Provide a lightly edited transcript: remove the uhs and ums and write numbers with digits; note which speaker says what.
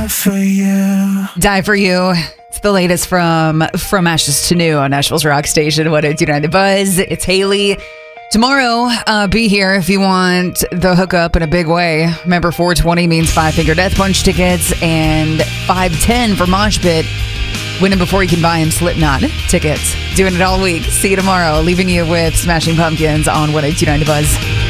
Speaker 1: die for you.
Speaker 2: Die for You. It's the latest from Ashes to New on Nashville's Rock Station, 102.9 The Buzz. It's Haley. Tomorrow, be here if you want the hookup in a big way. Remember, 420 means Five Finger Death Punch tickets and 510 for Mosh Pit. Win them before you can buy them Slipknot tickets. Doing it all week. See you tomorrow. Leaving you with Smashing Pumpkins on 102.9 The Buzz.